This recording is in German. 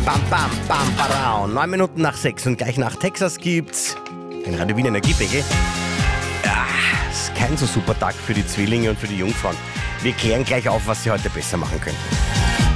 Bam, bam, bam, barau. 9 Minuten nach 6 und gleich nach Texas gibt's den Radio Wien Energiepegel. Ja, ist kein so super Tag für die Zwillinge und für die Jungfrauen. Wir klären gleich auf, was sie heute besser machen könnten.